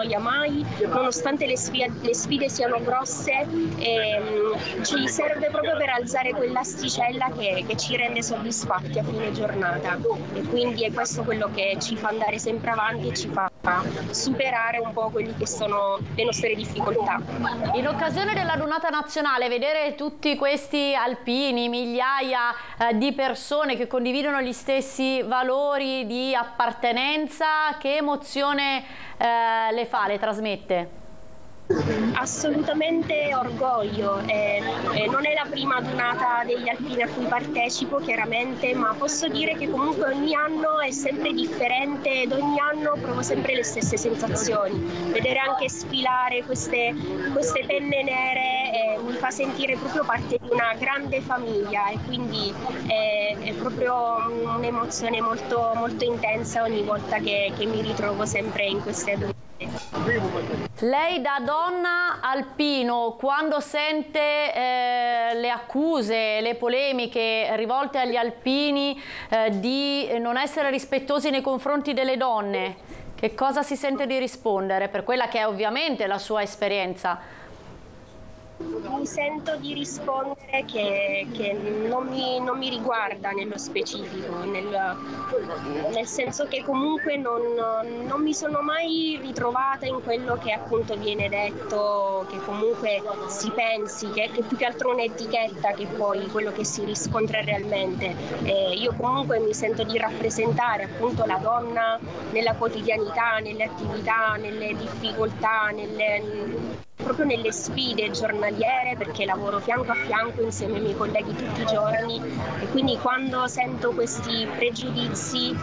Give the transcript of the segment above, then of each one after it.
annoia mai, nonostante le sfide siano grosse, ci serve proprio per alzare quell'asticella che ci rende soddisfatti a fine giornata, e quindi è questo quello che ci fa andare sempre avanti e ci fa superare un po' quelli che sono le nostre difficoltà. In occasione della Giornata Nazionale, vedere tutti questi alpini, migliaia di persone che condividono gli stessi valori di appartenenza, che emozione le fa, le trasmette? Assolutamente orgoglio, non è la prima donata degli alpini a cui partecipo chiaramente, ma posso dire che comunque ogni anno è sempre differente ed ogni anno provo sempre le stesse sensazioni. Vedere anche sfilare queste penne nere mi fa sentire proprio parte di una grande famiglia, e quindi è proprio un'emozione molto, molto intensa ogni volta che mi ritrovo sempre in queste donate. Lei da donna alpino, quando sente le accuse, le polemiche rivolte agli alpini di non essere rispettosi nei confronti delle donne, che cosa si sente di rispondere per quella che è ovviamente la sua esperienza? Mi sento di rispondere che non mi riguarda nello specifico, nel senso che comunque non mi sono mai ritrovata in quello che appunto viene detto, che comunque si pensi, che è più che altro un'etichetta che poi quello che si riscontra realmente. Io comunque mi sento di rappresentare appunto la donna nella quotidianità, nelle attività, nelle difficoltà, proprio nelle sfide giornaliere, perché lavoro fianco a fianco insieme ai miei colleghi tutti i giorni, e quindi quando sento questi pregiudizi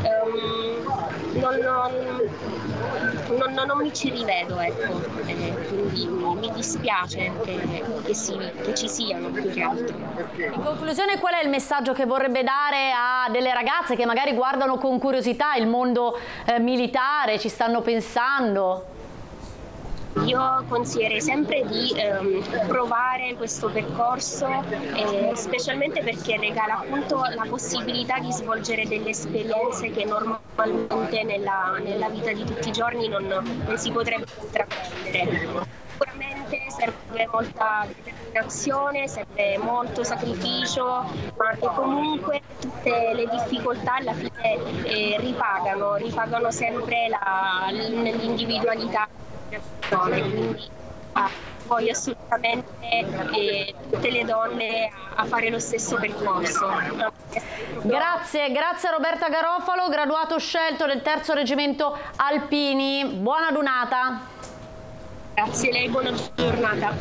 non mi ci rivedo, ecco. Quindi mi dispiace che ci siano, più che altro. In conclusione, qual è il messaggio che vorrebbe dare a delle ragazze che magari guardano con curiosità il mondo militare, ci stanno pensando? Io consiglierei sempre di provare questo percorso, specialmente perché regala appunto la possibilità di svolgere delle esperienze che normalmente nella vita di tutti i giorni non si potrebbe intraprendere. Sicuramente serve molta determinazione, serve molto sacrificio, ma che comunque tutte le difficoltà alla fine ripagano sempre l'individualità. Quindi voglio assolutamente tutte le donne a fare lo stesso percorso. Grazie a Roberta Garofalo, graduato scelto del 3° Reggimento Alpini. Buona donata. Grazie a lei, buona giornata.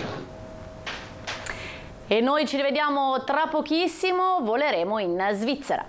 E noi ci rivediamo tra pochissimo, voleremo in Svizzera.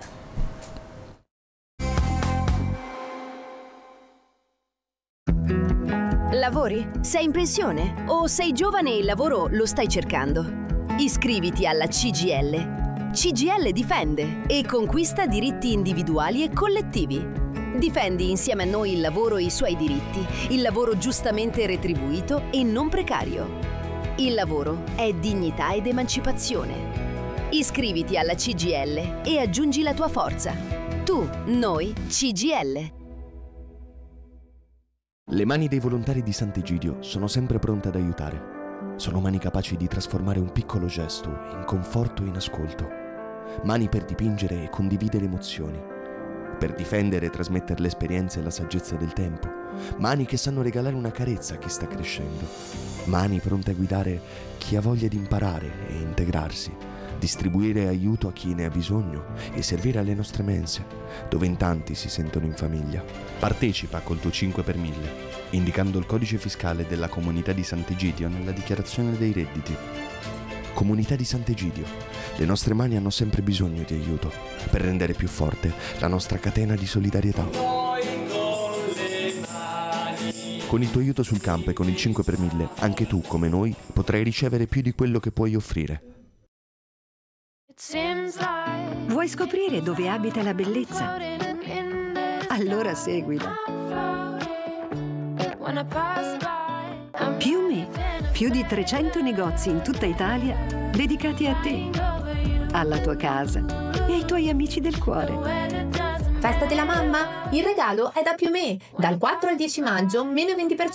Lavori? Sei in pensione? O sei giovane e il lavoro lo stai cercando? Iscriviti alla CGIL. CGIL difende e conquista diritti individuali e collettivi. Difendi insieme a noi il lavoro e i suoi diritti, il lavoro giustamente retribuito e non precario. Il lavoro è dignità ed emancipazione. Iscriviti alla CGIL e aggiungi la tua forza. Tu, noi, CGIL. Le mani dei volontari di Sant'Egidio sono sempre pronte ad aiutare. Sono mani capaci di trasformare un piccolo gesto in conforto e in ascolto. Mani per dipingere e condividere emozioni. Per difendere e trasmettere l'esperienza e la saggezza del tempo. Mani che sanno regalare una carezza a chi sta crescendo. Mani pronte a guidare chi ha voglia di imparare e integrarsi. Distribuire aiuto a chi ne ha bisogno e servire alle nostre mense, dove in tanti si sentono in famiglia. Partecipa col tuo 5 per 1000, indicando il codice fiscale della Comunità di Sant'Egidio nella dichiarazione dei redditi. Comunità di Sant'Egidio, le nostre mani hanno sempre bisogno di aiuto per rendere più forte la nostra catena di solidarietà. Con il tuo aiuto sul campo e con il 5 per 1000, anche tu, come noi, potrai ricevere più di quello che puoi offrire. Vuoi scoprire dove abita la bellezza? Allora seguila. Piume, più di 300 negozi in tutta Italia dedicati a te, alla tua casa e ai tuoi amici del cuore. Festa della mamma? Il regalo è da Piumè. Dal 4 al 10 maggio, meno 20%.